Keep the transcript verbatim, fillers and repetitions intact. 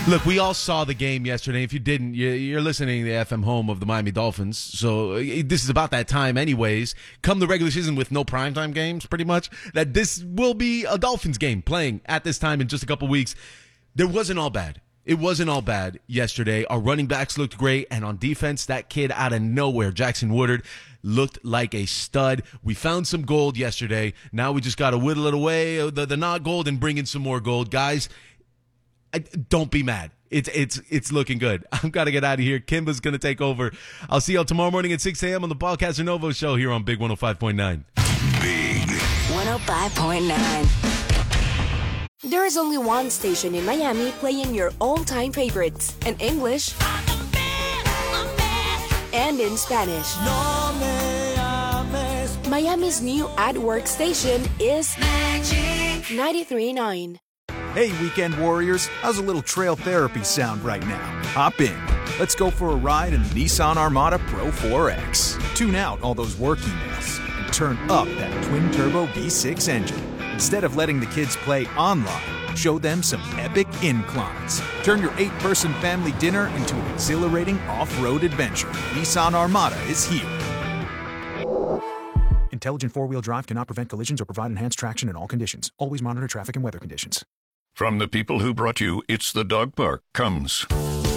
Look, we all saw the game yesterday. If you didn't, you're listening to the F M home of the Miami Dolphins. So this is about that time anyways. Come the regular season with no primetime games, pretty much, that this will be a Dolphins game playing at this time in just a couple weeks. There wasn't all bad. It wasn't all bad yesterday. Our running backs looked great. And on defense, that kid out of nowhere, Jackson Woodard, looked like a stud. We found some gold yesterday. Now we just got to whittle it away, the, the not gold, and bring in some more gold. Guys, I, don't be mad. It's it's it's looking good. I've got to get out of here. Kimba's going to take over. I'll see y'all tomorrow morning at six a.m. on the Paul Casanova Show here on Big one oh five point nine. Big one oh five point nine. There is only one station in Miami playing your all-time favorites in English and in Spanish. Miami's new ad-work station is ninety-three point nine. Hey, weekend warriors, how's a little trail therapy sound right now? Hop in. Let's go for a ride in the Nissan Armada Pro four X. Tune out all those work emails and turn up that twin-turbo V six engine. Instead of letting the kids play online, show them some epic inclines. Turn your eight-person family dinner into an exhilarating off-road adventure. Nissan Armada is here. Intelligent four-wheel drive cannot prevent collisions or provide enhanced traction in all conditions. Always monitor traffic and weather conditions. From the people who brought you It's the Dog Park comes